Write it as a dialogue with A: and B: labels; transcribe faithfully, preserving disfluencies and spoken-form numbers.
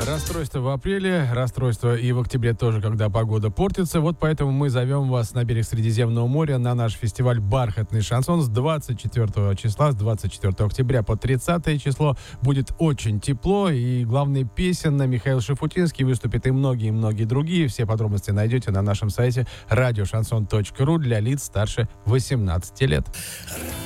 A: Расстройство в апреле, расстройство и в октябре тоже, когда погода портится. Вот поэтому мы зовем вас на берег Средиземного моря на наш фестиваль «Бархатный шансон» с двадцать четвёртого числа, с двадцать четвёртого октября по тридцатое число. Будет очень тепло, и главный песенно Михаил Шафутинский выступит, и многие-многие другие. Все подробности найдете на нашем сайте радиошансон точка ру для лиц старше восемнадцати лет.